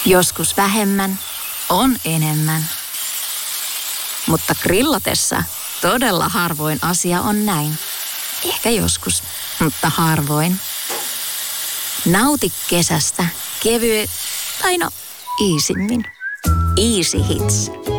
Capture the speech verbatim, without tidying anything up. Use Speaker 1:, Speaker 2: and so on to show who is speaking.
Speaker 1: Joskus vähemmän on enemmän. Mutta grillatessa todella harvoin asia on näin. Ehkä joskus, mutta harvoin. Nauti kesästä kevyen, tai no, iisimmin. Easy Hits.